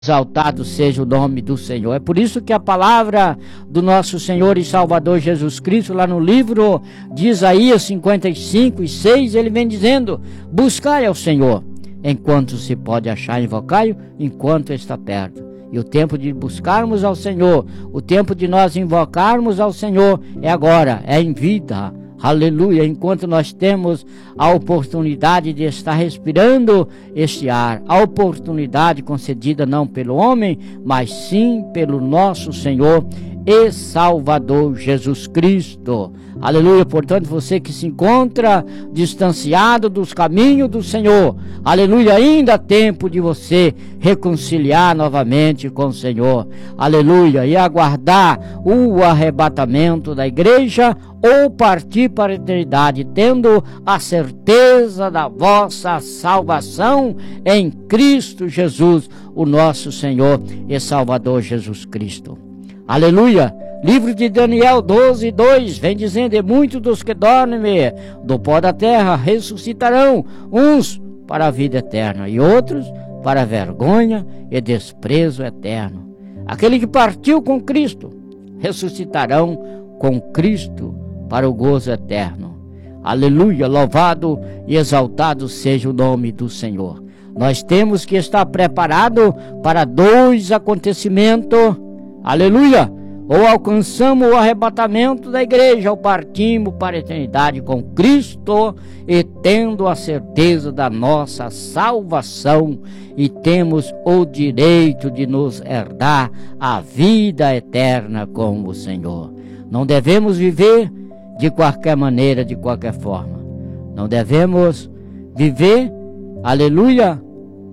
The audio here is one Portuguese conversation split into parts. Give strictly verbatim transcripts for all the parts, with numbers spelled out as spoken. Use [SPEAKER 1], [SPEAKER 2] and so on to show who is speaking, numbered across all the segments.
[SPEAKER 1] Exaltado seja o nome do Senhor. É por isso que a palavra do nosso Senhor e Salvador Jesus Cristo, lá no livro de Isaías cinquenta e cinco e seis, ele vem dizendo: buscai ao Senhor enquanto se pode achar, invocai-o enquanto está perto. E o tempo de buscarmos ao Senhor, o tempo de nós invocarmos ao Senhor é agora, é em vida. Aleluia, enquanto nós temos a oportunidade de estar respirando este ar, a oportunidade concedida não pelo homem, mas sim pelo nosso Senhor e Salvador Jesus Cristo. Aleluia, portanto, você que se encontra distanciado dos caminhos do Senhor, aleluia, ainda há tempo de você reconciliar novamente com o Senhor, aleluia, e aguardar o arrebatamento da igreja ou partir para a eternidade, tendo a certeza da vossa salvação em Cristo Jesus, o nosso Senhor e Salvador Jesus Cristo. Aleluia! Livro de Daniel doze, dois, vem dizendo: e muitos dos que dormem do pó da terra ressuscitarão, uns para a vida eterna e outros para a vergonha e desprezo eterno. Aquele que partiu com Cristo ressuscitarão com Cristo para o gozo eterno. Aleluia, louvado e exaltado seja o nome do Senhor. Nós temos que estar preparados para dois acontecimentos. Aleluia! Ou alcançamos o arrebatamento da igreja, ou partimos para a eternidade com Cristo, e tendo a certeza da nossa salvação, e temos o direito de nos herdar a vida eterna com o Senhor. Não devemos viver de qualquer maneira, de qualquer forma. Não devemos viver, aleluia,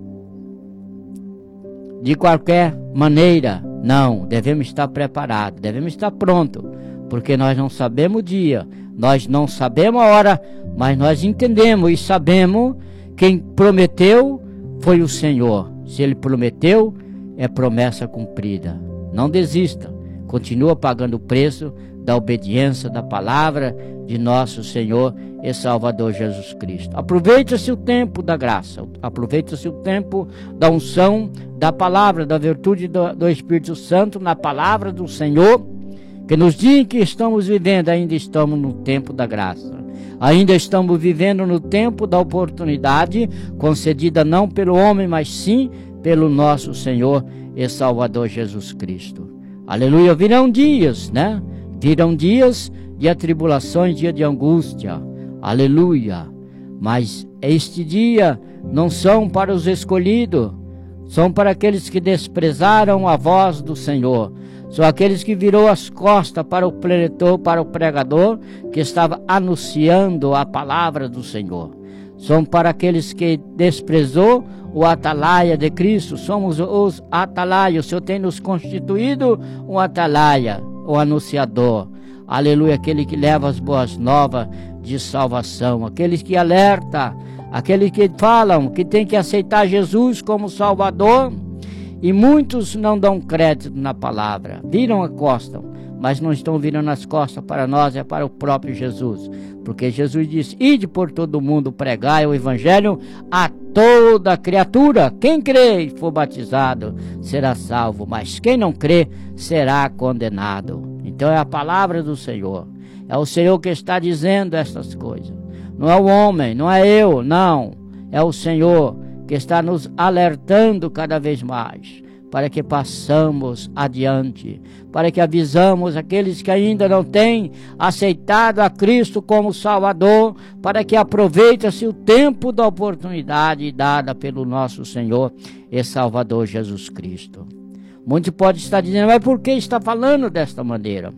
[SPEAKER 1] de qualquer maneira. Não, devemos estar preparados, devemos estar prontos, porque nós não sabemos o dia, nós não sabemos a hora, mas nós entendemos e sabemos quem prometeu foi o Senhor. Se Ele prometeu, é promessa cumprida. Não desista, continua pagando o preço da obediência da palavra de nosso Senhor e Salvador Jesus Cristo. Aproveita-se o tempo da graça, aproveita-se o tempo da unção, da palavra, da virtude do, do Espírito Santo na palavra do Senhor, que nos dias em que estamos vivendo, ainda estamos no tempo da graça, ainda estamos vivendo no tempo da oportunidade concedida não pelo homem, mas sim pelo nosso Senhor e Salvador Jesus Cristo. Aleluia, virão dias, né? Virão dias de atribulações, dia de angústia, aleluia, mas este dia não são para os escolhidos, são para aqueles que desprezaram a voz do Senhor, são aqueles que virou as costas para o preletor, para o pregador, que estava anunciando a palavra do Senhor, são para aqueles que desprezou o atalaia de Cristo. Somos os atalaias, o Senhor tem nos constituído um atalaia, o anunciador, aleluia, aquele que leva as boas novas de salvação, aqueles que alerta, aqueles que falam que tem que aceitar Jesus como Salvador, e muitos não dão crédito na palavra, viram a costa, mas não estão virando as costas para nós, é para o próprio Jesus, porque Jesus disse: ide por todo o mundo, pregai o evangelho a toda criatura, quem crê e for batizado será salvo, mas quem não crê será condenado. Então é a palavra do Senhor, é o Senhor que está dizendo estas coisas, não é o homem, não é eu, não, é o Senhor que está nos alertando cada vez mais, para que passamos adiante, para que avisamos aqueles que ainda não têm aceitado a Cristo como Salvador, para que aproveitem-se o tempo da oportunidade dada pelo nosso Senhor e Salvador Jesus Cristo. Muitos podem estar dizendo: mas por que está falando desta maneira?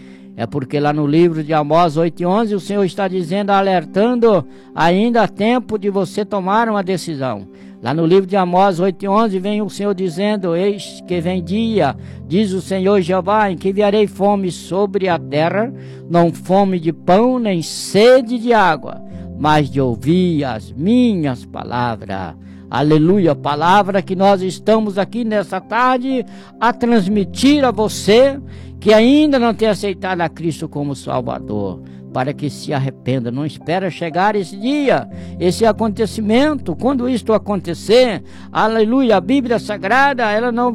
[SPEAKER 1] É porque lá no livro de Amós oito e onze, o Senhor está dizendo, alertando, ainda há tempo de você tomar uma decisão. Lá no livro de Amós oito e onze, vem o Senhor dizendo: eis que vem dia, diz o Senhor Jeová, em que enviarei fome sobre a terra, não fome de pão, nem sede de água, mas de ouvir as minhas palavras. Aleluia, palavra que nós estamos aqui nessa tarde a transmitir a você que ainda não tem aceitado a Cristo como Salvador, para que se arrependa. Não espera chegar esse dia, esse acontecimento. Quando isto acontecer, aleluia, a Bíblia Sagrada, ela não